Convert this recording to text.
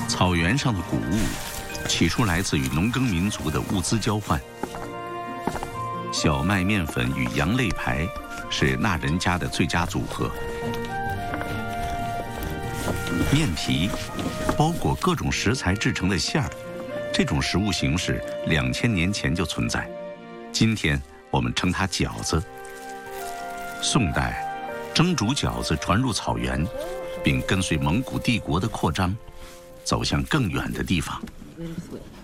草原上的谷物，起初来自与农耕民族的物资交换。小麦面粉与羊肋排是那人家的最佳组合。面皮包裹各种食材制成的馅儿，这种食物形式2000年前就存在，今天我们称它饺子。宋代，蒸煮饺子传入草原，并跟随蒙古帝国的扩张，走向更远的地方。